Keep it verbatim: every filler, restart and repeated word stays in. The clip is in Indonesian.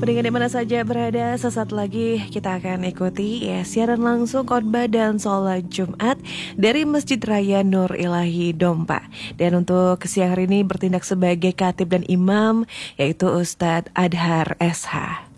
Pendengar di mana saja berada, sesaat lagi kita akan ikuti ya siaran langsung khotbah dan sholat Jumat dari Masjid Raya Nur Ilahi Dompa. Dan untuk siang hari ini bertindak sebagai khatib dan imam yaitu Ustadz Adhar S H.